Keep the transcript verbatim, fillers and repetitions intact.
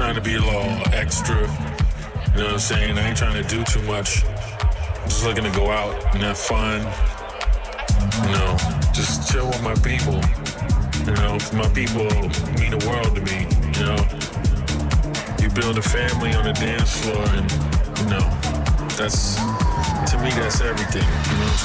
trying to be a little extra. You know what I'm saying? I ain't trying to do too much. I'm just looking to go out and have fun. You know, just chill with my people. You know, my people mean the world to me. You know, you build a family on the dance floor, and you know, that's to me that's everything. You know what I'm